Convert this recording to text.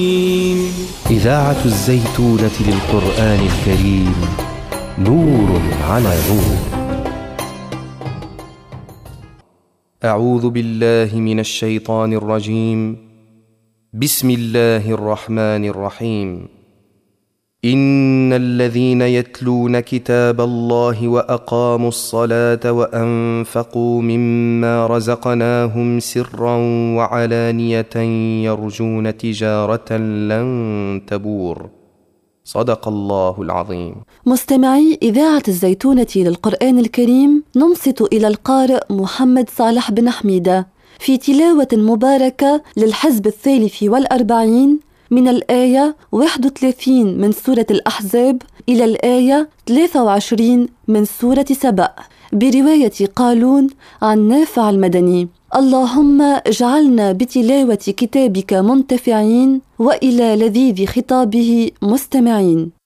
إذاعة الزيتونة للقرآن الكريم، نور على نور. أعوذ بالله من الشيطان الرجيم. بسم الله الرحمن الرحيم. إن الذين يتلون كتاب الله وأقاموا الصلاة وأنفقوا مما رزقناهم سرا وعلانية يرجون تجارة لن تبور. صدق الله العظيم. مستمعي إذاعة الزيتونة للقرآن الكريم، ننصت إلى القارئ محمد صالح بن حميدة في تلاوة مباركة للحزب 43 من الآية 31 من سورة الأحزاب إلى الآية 23 من سورة سبأ، برواية قالون عن نافع المدني. اللهم اجعلنا بتلاوة كتابك منتفعين وإلى لذيذ خطابه مستمعين.